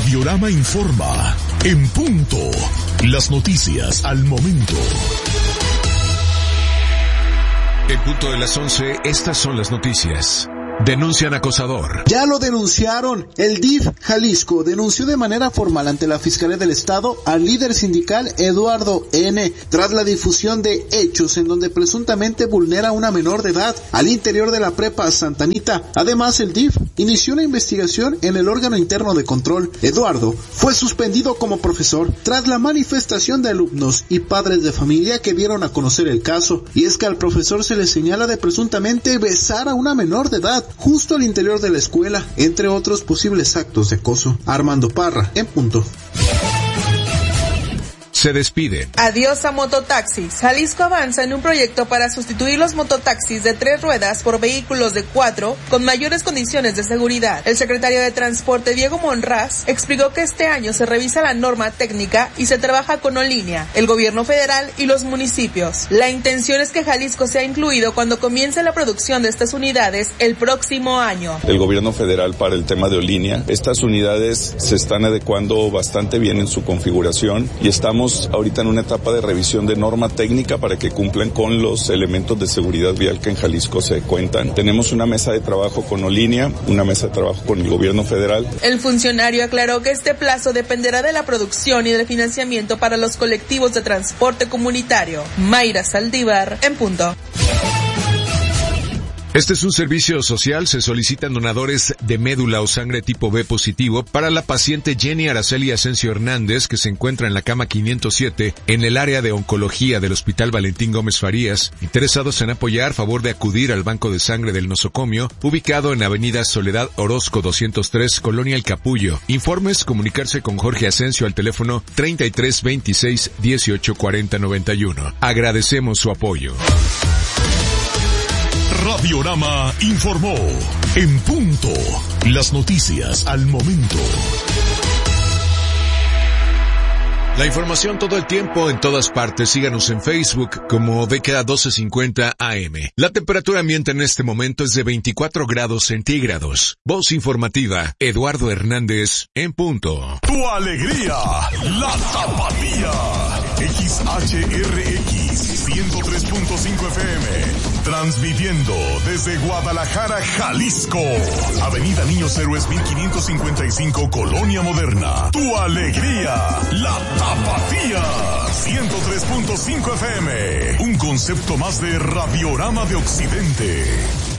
Radiorama informa, en punto, las noticias al momento. En punto de las 11, estas son las noticias. Denuncian acosador. Ya lo denunciaron. El DIF Jalisco denunció de manera formal ante la Fiscalía del Estado al líder sindical Eduardo N. tras la difusión de hechos en donde presuntamente vulnera a una menor de edad al interior de la prepa Santa Anita. Además, el DIF inició una investigación en el órgano interno de control. Eduardo fue suspendido como profesor tras la manifestación de alumnos y padres de familia que dieron a conocer el caso. Y es que al profesor se le señala de presuntamente besar a una menor de edad justo al interior de la escuela, entre otros posibles actos de acoso. Armando Parra, en punto. Se despide. Adiós a mototaxis. Jalisco avanza en un proyecto para sustituir los mototaxis de 3 ruedas por vehículos de 4 con mayores condiciones de seguridad. El secretario de Transporte, Diego Monraz, explicó que este año se revisa la norma técnica y se trabaja con Olínea, el gobierno federal y los municipios. La intención es que Jalisco sea incluido cuando comience la producción de estas unidades el próximo año. El gobierno federal para el tema de Olínea, estas unidades se están adecuando bastante bien en su configuración y estamos ahorita en una etapa de revisión de norma técnica para que cumplan con los elementos de seguridad vial que en Jalisco se cuentan. Tenemos una mesa de trabajo con Olínea, una mesa de trabajo con el gobierno federal. El funcionario aclaró que este plazo dependerá de la producción y del financiamiento para los colectivos de transporte comunitario. Mayra Saldívar, en punto. Este es un servicio social. Se solicitan donadores de médula o sangre tipo B positivo para la paciente Jenny Araceli Asensio Hernández, que se encuentra en la cama 507 en el área de oncología del Hospital Valentín Gómez Farías. Interesados en apoyar, favor de acudir al Banco de Sangre del Nosocomio, ubicado en Avenida Soledad Orozco 203, Colonia El Capullo. Informes, comunicarse con Jorge Asensio al teléfono 33 26 18 40 91. Agradecemos su apoyo. Radiorama informó, en punto, las noticias al momento. La información todo el tiempo, en todas partes. Síganos en Facebook como Década 1250 AM. La temperatura ambiente en este momento es de 24 grados centígrados. Voz informativa, Eduardo Hernández, en punto. Tu alegría, la tapatía. XHRX 103.5 FM. Transmitiendo desde Guadalajara, Jalisco. Avenida Niños Héroes 1555, Colonia Moderna. Tu alegría, la tapatía. 103.5 FM. Un concepto más de Radiorama de Occidente.